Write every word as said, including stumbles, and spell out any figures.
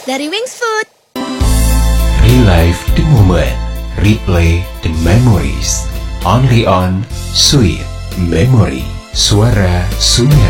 dari Wings Food. Relive the moment, replay the memories. Only on Sweet Memory, Suara Sunyara.